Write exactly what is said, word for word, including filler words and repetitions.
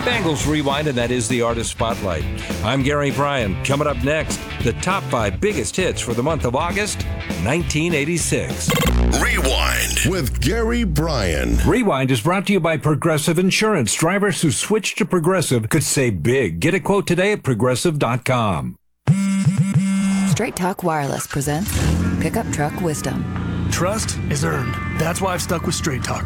Bangles Rewind, and that is the Artist Spotlight. I'm Gary Bryan. Coming up next, the top five biggest hits for the month of August, nineteen eighty-six. Rewind with Gary Bryan. Rewind is brought to you by Progressive Insurance. Drivers who switch to Progressive could save big. Get a quote today at progressive dot com. Straight Talk Wireless presents Pickup Truck Wisdom. Trust is earned. That's why I've stuck with Straight Talk.